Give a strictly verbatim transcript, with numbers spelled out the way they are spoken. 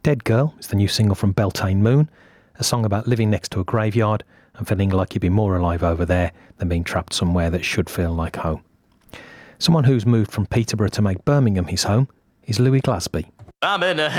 Dead Girl is the new single from Beltane Moon, a song about living next to a graveyard and feeling like you'd be more alive over there than being trapped somewhere that should feel like home. Someone who's moved from Peterborough to make Birmingham his home is Louis Glasby. I'm in a